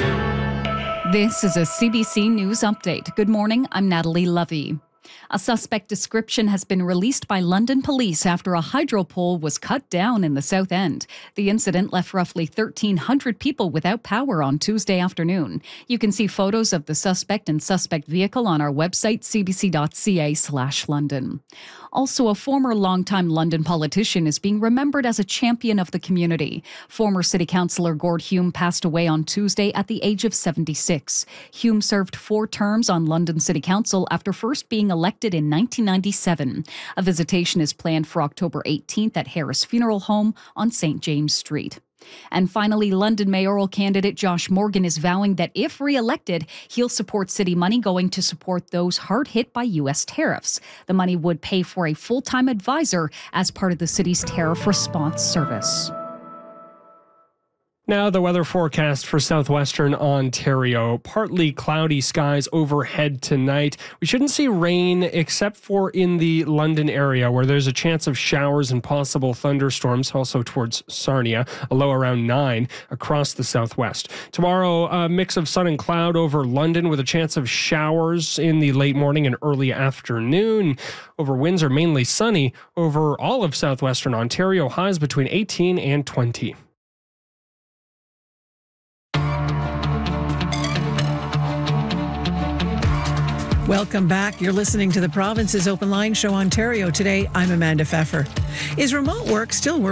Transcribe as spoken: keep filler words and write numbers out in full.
This is a C B C News Update. Good morning, I'm Natalie Lovey. A suspect description has been released by London police after a hydro pole was cut down in the South End. The incident left roughly thirteen hundred people without power on Tuesday afternoon. You can see photos of the suspect and suspect vehicle on our website, cbc.ca slash London. Also, a former longtime London politician is being remembered as a champion of the community. Former City Councillor Gord Hume passed away on Tuesday at the age of seventy-six. Hume served four terms on London City Council after first being elected in nineteen ninety-seven. A visitation is planned for October eighteenth at Harris Funeral Home on Saint James Street. And finally, London mayoral candidate Josh Morgan is vowing that if re-elected, he'll support city money going to support those hard hit by U S tariffs. The money would pay for a full-time advisor as part of the city's tariff response service. Now the weather forecast for southwestern Ontario. Partly cloudy skies overhead tonight. We shouldn't see rain except for in the London area where there's a chance of showers and possible thunderstorms, also towards Sarnia, a low around nine across the southwest. Tomorrow, a mix of sun and cloud over London with a chance of showers in the late morning and early afternoon. Over Windsor, mainly sunny over all of southwestern Ontario, highs between eighteen and twenty. Welcome back. You're listening to the Province's Open Line Show Ontario. Today, I'm Amanda Pfeffer. Is remote work still working?